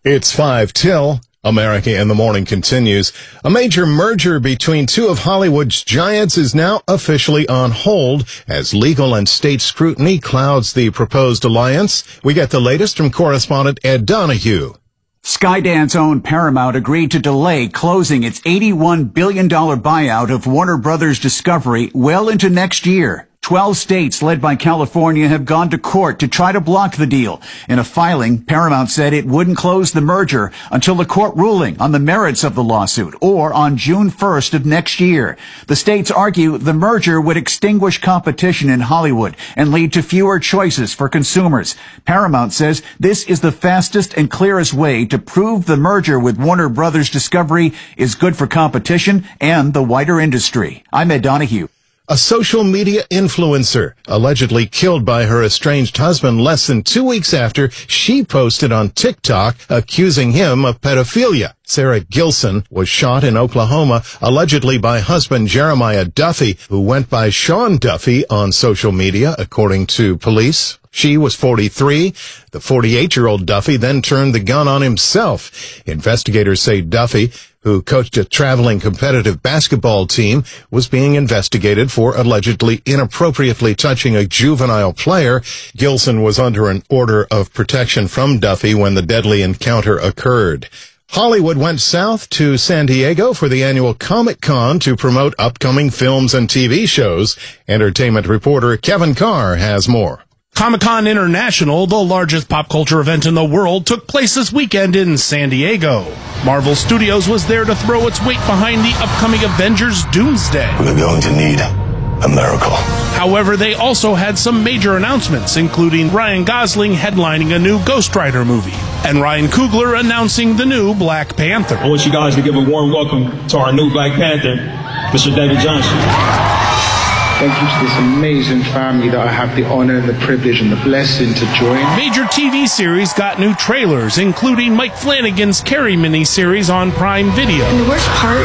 It's 5 till. America in the Morning continues. A major merger between two of Hollywood's giants is now officially on hold as legal and state scrutiny clouds the proposed alliance. We get the latest from correspondent Ed Donahue. Skydance-owned Paramount agreed to delay closing its $81 billion buyout of Warner Brothers Discovery well into next year. 12 states, led by California, have gone to court to try to block the deal. In a filing, Paramount said it wouldn't close the merger until the court ruling on the merits of the lawsuit, or on June 1st of next year. The states argue the merger would extinguish competition in Hollywood and lead to fewer choices for consumers. Paramount says this is the fastest and clearest way to prove the merger with Warner Brothers Discovery is good for competition and the wider industry. I'm Ed Donahue. A social media influencer allegedly killed by her estranged husband less than 2 weeks after she posted on TikTok accusing him of pedophilia. Sarah Gilson was shot in Oklahoma, allegedly by husband Jeremiah Duffy, who went by Sean Duffy on social media, according to police. She was 43. The 48-year-old Duffy then turned the gun on himself. Investigators say Duffy, who coached a traveling competitive basketball team, was being investigated for allegedly inappropriately touching a juvenile player. Gilson was under an order of protection from Duffy when the deadly encounter occurred. Hollywood went south to San Diego for the annual Comic-Con to promote upcoming films and TV shows. Entertainment reporter Kevin Carr has more. Comic-Con International, the largest pop culture event in the world, took place this weekend in San Diego. Marvel Studios was there to throw its weight behind the upcoming Avengers Doomsday. We're going to need a miracle. However, they also had some major announcements, including Ryan Gosling headlining a new Ghost Rider movie, and Ryan Coogler announcing the new Black Panther. I want you guys to give a warm welcome to our new Black Panther, Mr. David Johnson. Thank you to this amazing family that I have the honor and the privilege and the blessing to join. Major TV series got new trailers, including Mike Flanagan's Carrie miniseries on Prime Video. And the worst part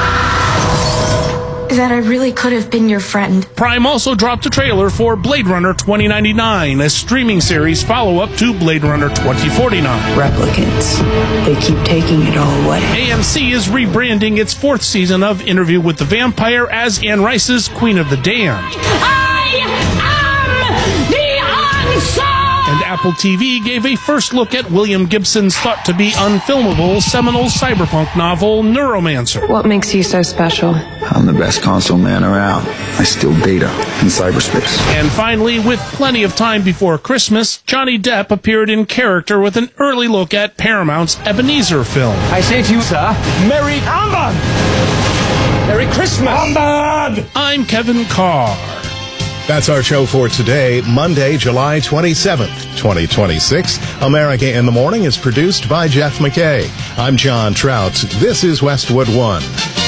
is that I really could have been your friend. Prime also dropped a trailer for Blade Runner 2099, a streaming series follow-up to Blade Runner 2049. Replicants. They keep taking it all away. AMC is rebranding its 4th season of Interview with the Vampire as Anne Rice's Queen of the Damned. I am the answer! And Apple TV gave a first look at William Gibson's thought-to-be unfilmable seminal cyberpunk novel, Neuromancer. What makes you so special? I'm the best console man around. I steal data in cyberspace. And finally, with plenty of time before Christmas, Johnny Depp appeared in character with an early look at Paramount's Ebenezer film. I say to you, sir, Merry Christmas! I'm Kevin Carr. That's our show for today, Monday, July 27th, 2026. America in the Morning is produced by Jeff McKay. I'm John Trout. This is Westwood One.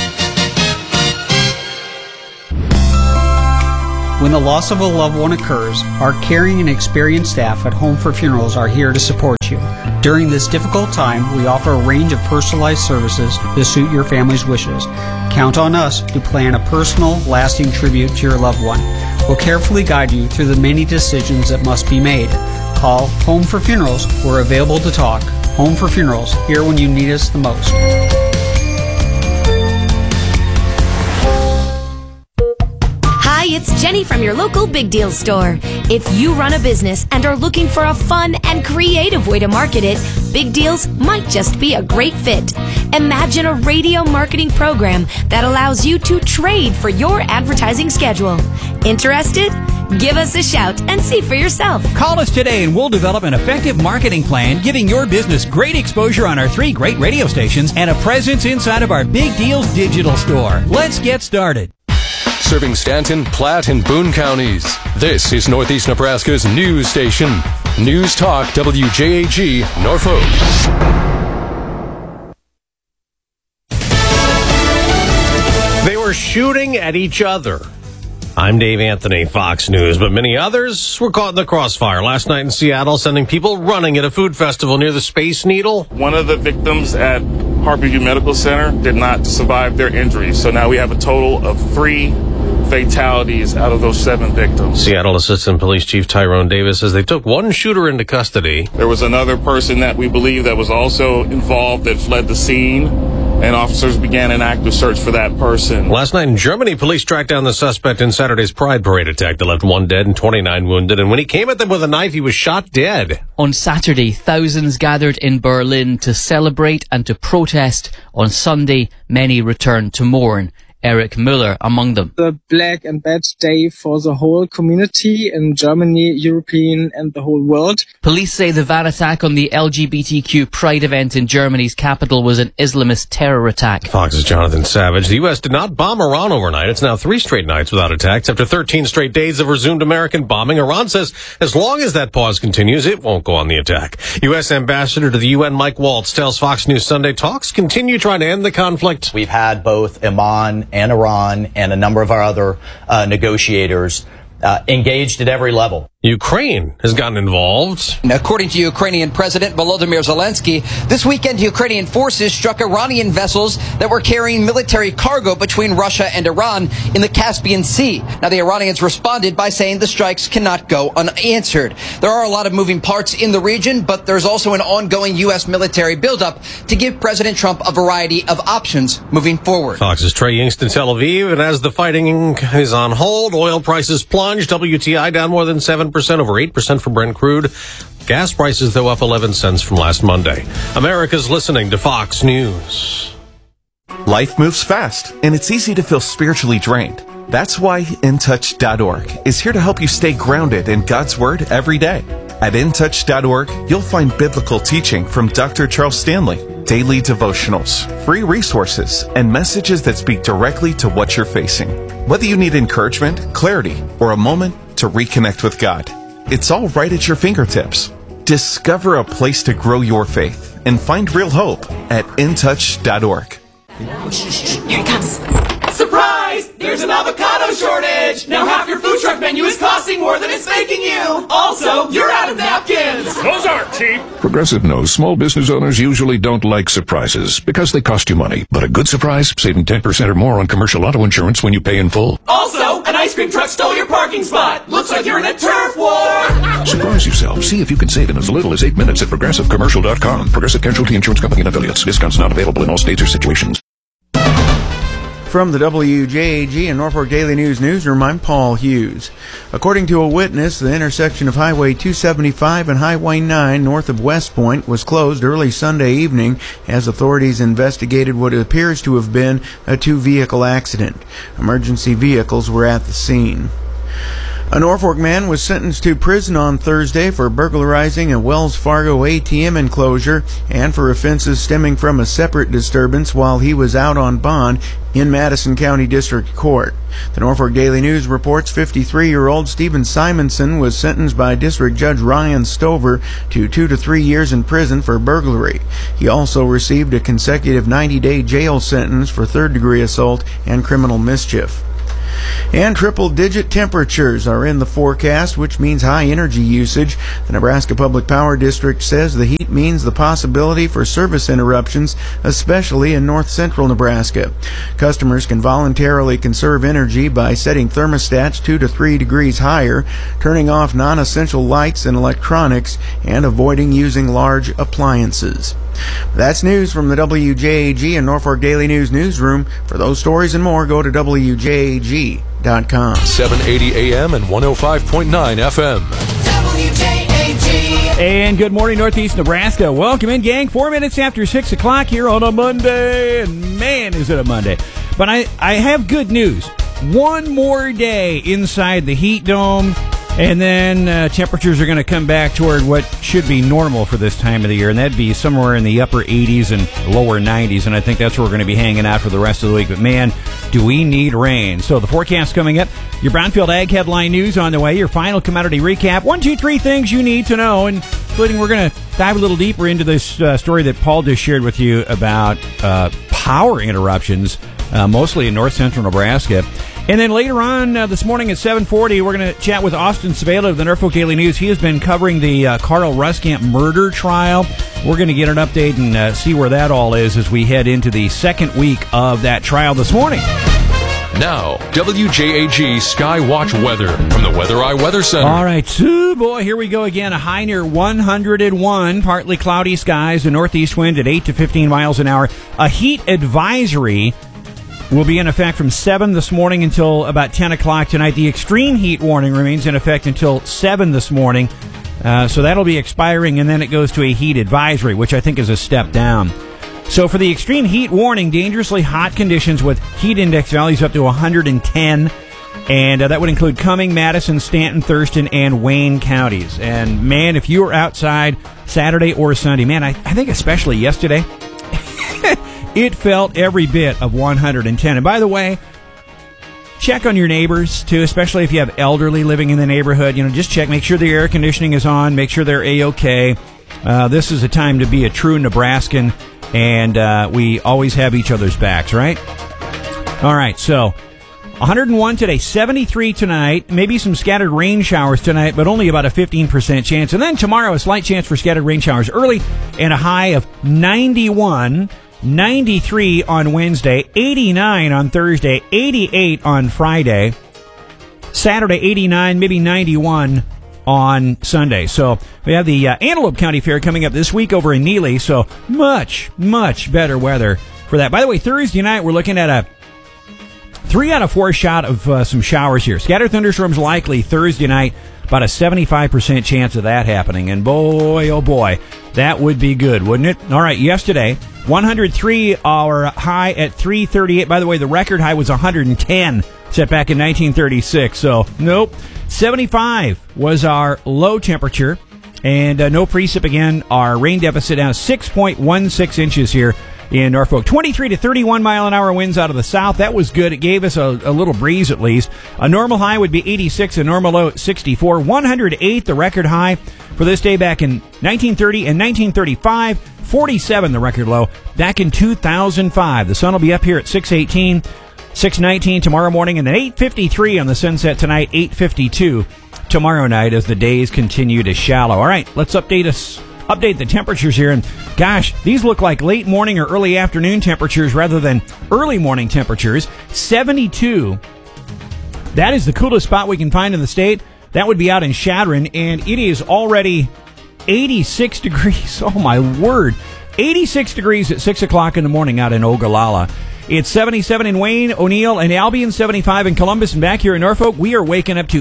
When the loss of a loved one occurs, our caring and experienced staff at Home for Funerals are here to support you. During this difficult time, we offer a range of personalized services to suit your family's wishes. Count on us to plan a personal, lasting tribute to your loved one. We'll carefully guide you through the many decisions that must be made. Call Home for Funerals. We're available to talk. Home for Funerals, here when you need us the most. Hi, it's Jenny from your local Big Deal store. If you run a business and are looking for a fun and creative way to market it, Big Deals might just be a great fit. Imagine a radio marketing program that allows you to trade for your advertising schedule. Interested? Give us a shout and see for yourself. Call us today and we'll develop an effective marketing plan, giving your business great exposure on our 3 great radio stations and a presence inside of our Big Deals digital store. Let's get started. Serving Stanton, Platte, and Boone counties. This is Northeast Nebraska's news station. News Talk WJAG, Norfolk. They were shooting at each other. I'm Dave Anthony, Fox News, but many others were caught in the crossfire last night in Seattle, sending people running at a food festival near the Space Needle. One of the victims at Harborview Medical Center did not survive their injuries, so now we have a total of 3 fatalities out of those 7 victims. Seattle Assistant Police Chief Tyrone Davis says they took one shooter into custody. There was another person that we believe that was also involved that fled the scene, and officers began an active search for that person. Last night in Germany, police tracked down the suspect in Saturday's Pride Parade attack that left 1 dead and 29 wounded. And when he came at them with a knife, he was shot dead. On Saturday, thousands gathered in Berlin to celebrate and to protest. On Sunday, many returned to mourn. Eric Müller among them. The black and bad day for the whole community in Germany, European and the whole world. Police say the van attack on the LGBTQ Pride event in Germany's capital was an Islamist terror attack. Fox's Jonathan Savage. The U.S. did not bomb Iran overnight. It's now 3 straight nights without attacks. After 13 straight days of resumed American bombing, Iran says as long as that pause continues, it won't go on the attack. U.S. Ambassador to the UN, Mike Waltz, tells Fox News Sunday talks continue trying to end the conflict. We've had both Oman and Iran and a number of our other negotiators engaged at every level. Ukraine has gotten involved. According to Ukrainian President Volodymyr Zelensky, this weekend Ukrainian forces struck Iranian vessels that were carrying military cargo between Russia and Iran in the Caspian Sea. Now, the Iranians responded by saying the strikes cannot go unanswered. There are a lot of moving parts in the region, but there's also an ongoing U.S. military buildup to give President Trump a variety of options moving forward. Fox's Trey Yingst in Tel Aviv, and as the fighting is on hold, oil prices plunge. WTI down more than 7%, over 8% for Brent crude. Gas prices, though, up 11 cents from last Monday. America's listening to Fox News. Life moves fast, and it's easy to feel spiritually drained. That's why InTouch.org is here to help you stay grounded in God's Word every day. At InTouch.org, you'll find biblical teaching from Dr. Charles Stanley, daily devotionals, free resources, and messages that speak directly to what you're facing. Whether you need encouragement, clarity, or a moment to reconnect with God, it's all right at your fingertips. Discover a place to grow your faith and find real hope at InTouch.org. Here it comes. Surprise! There's an avocado shortage! Now half your food truck menu is costing more than it's making you! Also, you're out of napkins! Those aren't cheap! Progressive knows small business owners usually don't like surprises because they cost you money. But a good surprise, saving 10% or more on commercial auto insurance when you pay in full. Also, an ice cream truck stole your parking spot! Looks like you're in a turf war! Surprise yourself. See if you can save in as little as 8 minutes at ProgressiveCommercial.com. Progressive Casualty Insurance Company and Affiliates. Discounts not available in all states or situations. From the WJAG and Norfolk Daily News newsroom, I'm Paul Hughes. According to a witness, the intersection of Highway 275 and Highway 9 north of West Point was closed early Sunday evening as authorities investigated what appears to have been a 2-vehicle accident. Emergency vehicles were at the scene. A Norfolk man was sentenced to prison on Thursday for burglarizing a Wells Fargo ATM enclosure and for offenses stemming from a separate disturbance while he was out on bond in Madison County District Court. The Norfolk Daily News reports 53-year-old Stephen Simonson was sentenced by District Judge Ryan Stover to 2 to 3 years in prison for burglary. He also received a consecutive 90-day jail sentence for third-degree assault and criminal mischief. And triple-digit temperatures are in the forecast, which means high energy usage. The Nebraska Public Power District says the heat means the possibility for service interruptions, especially in north-central Nebraska. Customers can voluntarily conserve energy by setting thermostats 2 to 3 degrees higher, turning off non-essential lights and electronics, and avoiding using large appliances. That's news from the WJAG and Norfolk Daily News newsroom. For those stories and more, go to WJAG.com. 780 AM and 105.9 FM. WJAG. And good morning, Northeast Nebraska. Welcome in, gang. 4 minutes after 6 o'clock here on a Monday. And man, is it a Monday. But I have good news. One more day inside the heat dome. And then temperatures are going to come back toward what should be normal for this time of the year, and that'd be somewhere in the upper 80s and lower 90s, and I think that's where we're going to be hanging out for the rest of the week. But, man, do we need rain. So the forecast coming up, your Brownfield Ag headline news on the way, your final commodity recap, 1, 2, 3 things you need to know, including we're going to dive a little deeper into this story that Paul just shared with you about power interruptions, mostly in north-central Nebraska. And then later on this morning at 7:40, we're going to chat with Austin Sabela of the Norfolk Daily News. He has been covering the Carl Ruskamp murder trial. We're going to get an update and see where that all is as we head into the second week of that trial this morning. Now, WJAG Skywatch weather from the Weather Eye Weather Center. All right, so boy, here we go again. A high near 101, partly cloudy skies, a northeast wind at 8 to 15 miles an hour. A heat advisory will be in effect from 7 this morning until about 10 o'clock tonight. The extreme heat warning remains in effect until 7 this morning. So that'll be expiring, and then it goes to a heat advisory, which I think is a step down. So for the extreme heat warning, dangerously hot conditions with heat index values up to 110, and that would include Cumming, Madison, Stanton, Thurston, and Wayne counties. And man, if you were outside Saturday or Sunday, man, I think especially yesterday, it felt every bit of 110. And by the way, check on your neighbors too, especially if you have elderly living in the neighborhood. Just check, make sure the air conditioning is on, make sure they're A-OK. This is a time to be a true Nebraskan, and we always have each other's backs, right? All right, so 101 today, 73 tonight, maybe some scattered rain showers tonight, but only about a 15% chance. And then tomorrow, a slight chance for scattered rain showers early, and a high of 91, 93 on Wednesday, 89 on Thursday, 88 on Friday, Saturday 89, maybe 91 on Sunday. So we have the Antelope County Fair coming up this week over in Neely, so much, much better weather for that. By the way, Thursday night we're looking at a 3 out of 4 shot of some showers here. Scattered thunderstorms likely Thursday night, about a 75% chance of that happening. And boy, oh boy, that would be good, wouldn't it? All right, yesterday, 103, our high at 338. By the way, the record high was 110, set back in 1936. So, nope. 75 was our low temperature, and no precip again. Our rain deficit down 6.16 inches here in Norfolk. 23 to 31 mile an hour winds out of the south. That was good. It gave us a little breeze at least. A normal high would be 86, a normal low at 64. 108, the record high for this day back in 1930 and 1935. 47, the record low back in 2005. The sun will be up here at 6:18, 6:19 tomorrow morning, and then 8:53 on the sunset tonight, 8:52 tomorrow night as the days continue to shallow. All right, let's update the temperatures here. And gosh, these look like late morning or early afternoon temperatures rather than early morning temperatures. 72. That is the coolest spot we can find in the state. That would be out in Chadron, and it is already 86 degrees. Oh, my word. 86 degrees at 6 o'clock in the morning out in Ogallala. It's 77 in Wayne, O'Neill, and Albion, 75 in Columbus, and back here in Norfolk, we are waking up to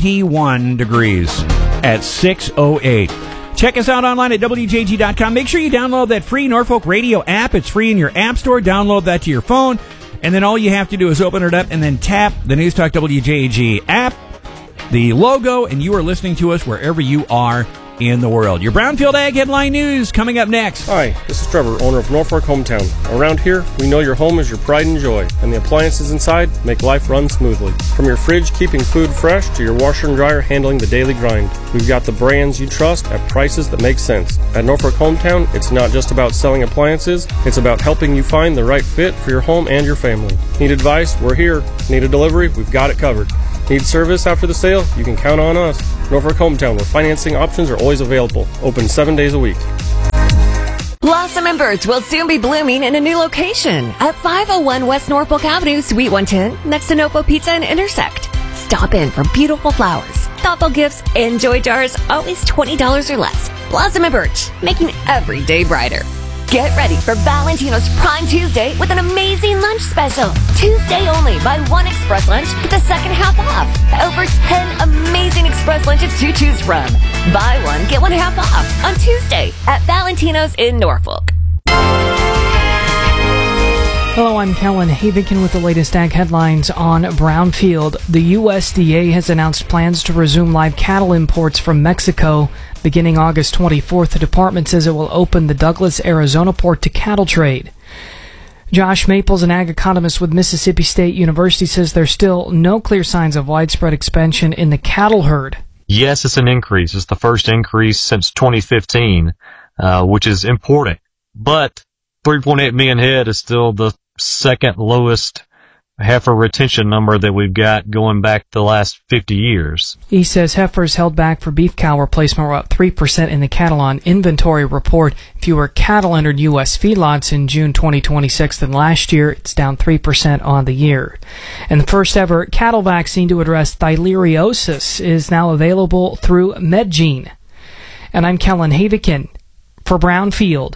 81 degrees at 6:08. Check us out online at WJG.com. Make sure you download that free Norfolk Radio app. It's free in your app store. Download that to your phone, and then all you have to do is open it up and then tap the News Talk WJG app, the logo, and you are listening to us wherever you are in the world. Your Brownfield Ag Headline News coming up next. Hi, this is Trevor, owner of Norfolk Hometown. Around here, we know your home is your pride and joy, and the appliances inside make life run smoothly. From your fridge keeping food fresh to your washer and dryer handling the daily grind, we've got the brands you trust at prices that make sense. At Norfolk Hometown, it's not just about selling appliances, it's about helping you find the right fit for your home and your family. Need advice? We're here. Need a delivery? We've got it covered. Need service after the sale? You can count on us. Norfolk Hometown, where financing options are always available. Open 7 days a week. Blossom and Birch will soon be blooming in a new location at 501 West Norfolk Avenue, Suite 110, next to Nopo Pizza and Intersect. Stop in for beautiful flowers, thoughtful gifts, and joy jars, always $20 or less. Blossom and Birch, making every day brighter. Get ready for Valentino's Prime Tuesday with an amazing lunch special. Tuesday only, buy one express lunch, get the second half off. Over 10 amazing express lunches to choose from. Buy one, get one half off on Tuesday at Valentino's in Norfolk. Hello, I'm Kellen Havikin with the latest ag headlines on Brownfield. The USDA has announced plans to resume live cattle imports from Mexico. Beginning August 24th, the department says it will open the Douglas, Arizona port to cattle trade. Josh Maples, an ag economist with Mississippi State University, says there's still no clear signs of widespread expansion in the cattle herd. Yes, it's an increase. It's the first increase since 2015, which is important. But 3.8 million head is still the second lowest heifer retention number that we've got going back the last 50 years. He says heifers held back for beef cow replacement were up 3% in the cattle on inventory report. Fewer cattle entered U.S. feedlots in June 2026 than last year. It's down 3% on the year. And the first ever cattle vaccine to address theileriosis is now available through MedGene. And I'm Kellen Havikin for Brownfield.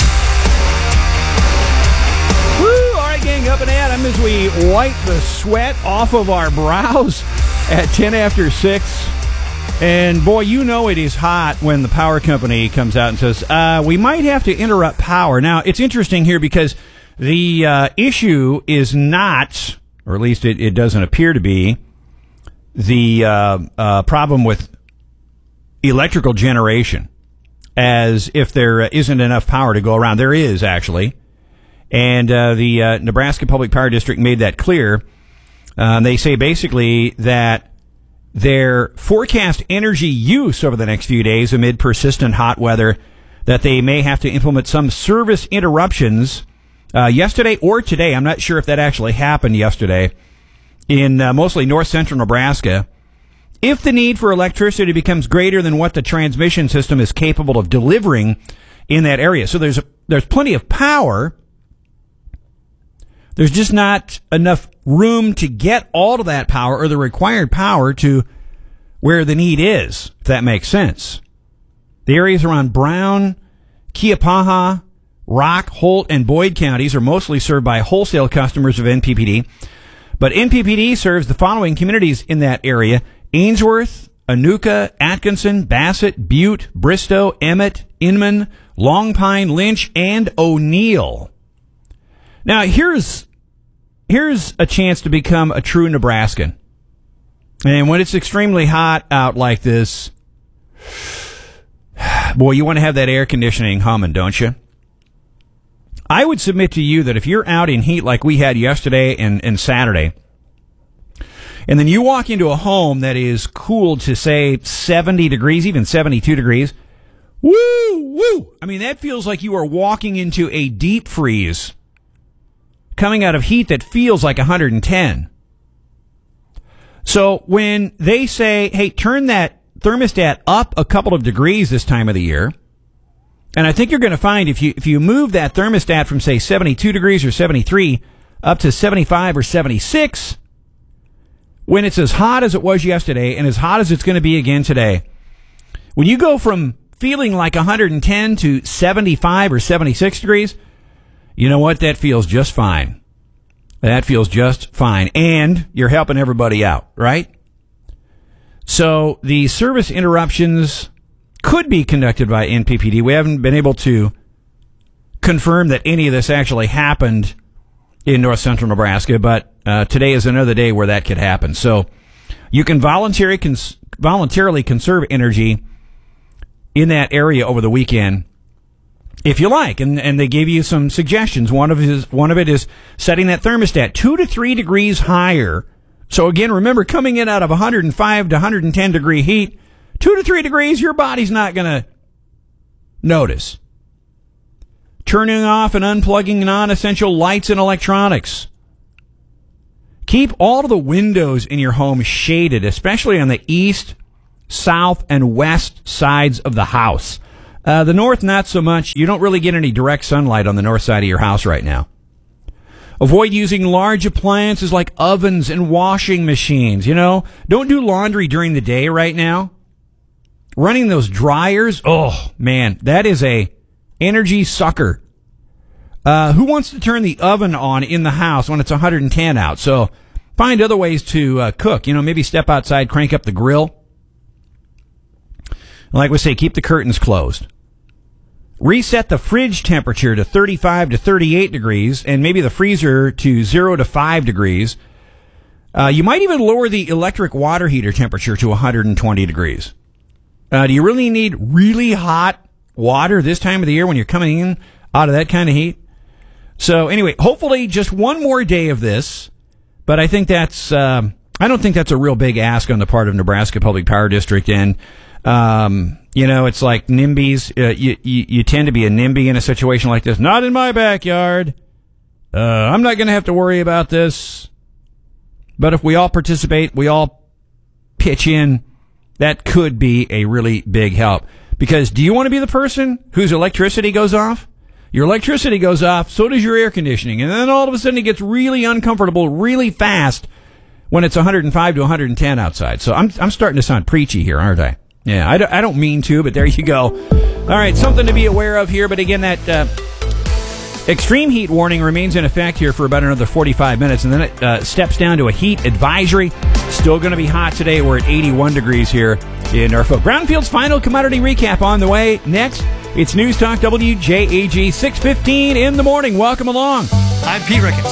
Gang, up and at 'em as we wipe the sweat off of our brows at 10 after 6. And boy, you know it is hot when the power company comes out and says, we might have to interrupt power. Now, it's interesting here because the issue is not, or at least it doesn't appear to be, the problem with electrical generation, as if there isn't enough power to go around. There is, actually. And the Nebraska Public Power District made that clear. They say basically that their forecast energy use over the next few days amid persistent hot weather, that they may have to implement some service interruptions yesterday or today. I'm not sure if that actually happened yesterday in mostly north central Nebraska. If the need for electricity becomes greater than what the transmission system is capable of delivering in that area. So there's plenty of power. There's just not enough room to get all of that power or the required power to where the need is, if that makes sense. The areas around Brown, Keapaha, Rock, Holt, and Boyd counties are mostly served by wholesale customers of NPPD. But NPPD serves the following communities in that area: Ainsworth, Anuka, Atkinson, Bassett, Butte, Bristow, Emmett, Inman, Long Pine, Lynch, and O'Neill. Now, here's a chance to become a true Nebraskan. And when it's extremely hot out like this, boy, you want to have that air conditioning humming, don't you? I would submit to you that if you're out in heat like we had yesterday and Saturday, and then you walk into a home that is cooled to, say, 70 degrees, even 72 degrees, woo! I mean, that feels like you are walking into a deep freeze, coming out of heat that feels like 110. So when they say, hey, turn that thermostat up a couple of degrees this time of the year, and I think you're going to find if you move that thermostat from, say, 72 degrees or 73 up to 75 or 76, when it's as hot as it was yesterday and as hot as it's going to be again today, when you go from feeling like 110 to 75 or 76 degrees, you know what? That feels just fine. That feels just fine. And you're helping everybody out, right? So the service interruptions could be conducted by NPPD. We haven't been able to confirm that any of this actually happened in north central Nebraska, but today is another day where that could happen. So you can voluntarily conserve energy in that area over the weekend if you like, and they gave you some suggestions. One of it is setting that thermostat 2 to 3 degrees higher. So again, remember, coming in out of 105 to 110 degree heat, 2 to 3 degrees, your body's not going to notice. Turning off and unplugging non-essential lights and electronics. Keep all of the windows in your home shaded, especially on the east, south, and west sides of the house. The north, not so much. You don't really get any direct sunlight on the north side of your house right now. Avoid using large appliances like ovens and washing machines. Don't do laundry during the day right now. Running those dryers, oh, man, that is a energy sucker. Who wants to turn the oven on in the house when it's 110 out? So find other ways to cook. Maybe step outside, crank up the grill. Like we say, keep the curtains closed. Reset the fridge temperature to 35 to 38 degrees, and maybe the freezer to 0 to 5 degrees. You might even lower the electric water heater temperature to 120 degrees. Do you really need really hot water this time of the year when you're coming in out of that kind of heat? So anyway, hopefully just one more day of this, but I think that's, I don't think that's a real big ask on the part of Nebraska Public Power District. And, it's like NIMBYs. You tend to be a NIMBY in a situation like this. Not in my backyard. I'm not going to have to worry about this. But if we all participate, we all pitch in, that could be a really big help. Because do you want to be the person whose electricity goes off? Your electricity goes off, so does your air conditioning. And then all of a sudden it gets really uncomfortable really fast when it's 105 to 110 outside. So I'm starting to sound preachy here, aren't I? Yeah, I don't mean to, but there you go. All right, something to be aware of here. But again, that extreme heat warning remains in effect here for about another 45 minutes, and then it steps down to a heat advisory. Still going to be hot today. We're at 81 degrees here in Norfolk. Brownfield's final commodity recap on the way. Next, it's News Talk WJAG 6:15 in the morning. Welcome along. I'm Pete Ricketts.